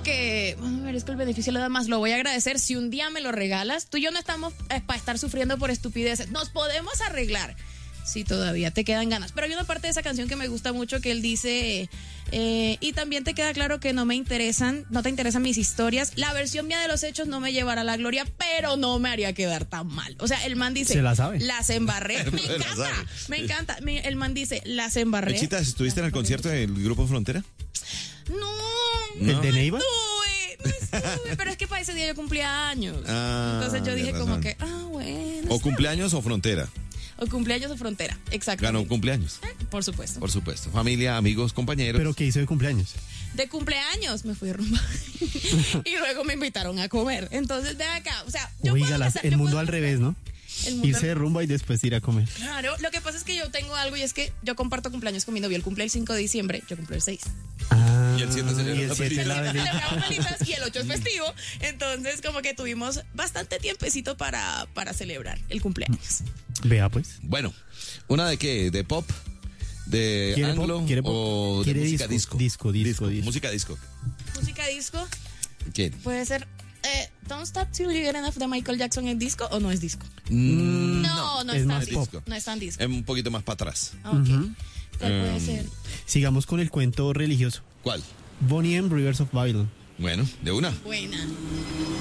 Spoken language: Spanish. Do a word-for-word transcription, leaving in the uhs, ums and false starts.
como que, a ver, es que el beneficio lo da más, lo voy a agradecer si un día me lo regalas. Tú y yo no estamos eh, para estar sufriendo por estupideces, nos podemos arreglar. Sí, todavía te quedan ganas. Pero hay una parte de esa canción que me gusta mucho que él dice, eh, y también te queda claro que no me interesan, no te interesan mis historias. La versión mía de los hechos no me llevará a la gloria, pero no me haría quedar tan mal. O sea, el man dice, se la sabe. Las embarré. Me encanta, me encanta. El man dice, las embarré. Chitas, ¿estuviste en el concierto del Grupo Frontera? No. ¿El de Neiva? No estuve, no estuve, pero es que para ese día yo cumplía años. Ah, entonces yo dije de como razón. que, ah, bueno. O está cumpleaños o Frontera. O cumpleaños o Frontera, exacto. Ganó cumpleaños. Por supuesto. Por supuesto. Familia, amigos, compañeros. ¿Pero qué hizo de cumpleaños? De cumpleaños me fui a rumba y luego me invitaron a comer. Entonces, de acá, o sea, yo Oiga, puedo las- casar- el yo mundo puedo al casar- revés, ¿no? El mundo Irse al- de rumba y después ir a comer. Claro, lo que pasa es que yo tengo algo y es que yo comparto cumpleaños con mi novio. Él cumple el cinco de diciembre, yo cumplo el seis. Ah, Y el siete celebra y el la siete velita. la velita. Celebramos velitas y el ocho es festivo. Entonces, como que tuvimos bastante tiempecito para, para celebrar el cumpleaños. Vea pues. Bueno, ¿una de qué? ¿De pop? ¿De ¿Quiere pop? anglo? ¿Quiere pop? ¿O de ¿Quiere música disco? disco? Disco, disco, disco. Música disco. Música disco ¿Quién? puede ser eh, Don't Stop Till You Get Enough de Michael Jackson. ¿Es disco o no es disco? Mm, No, no es es tan más disco. pop. No es tan disco. Es un poquito más para atrás. Ah, ok. Ujú. ¿Cuál puede Em, ser? Sigamos con el cuento religioso. ¿Cuál? Bonnie and Rivers of Babylon. Bueno, de una. Buena.